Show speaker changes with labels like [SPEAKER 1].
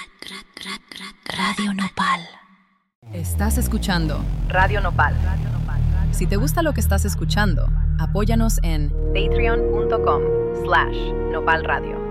[SPEAKER 1] Radio Nopal.
[SPEAKER 2] Estás escuchando Radio Nopal. Si te gusta lo que estás escuchando, apóyanos en patreon.com/nopalradio.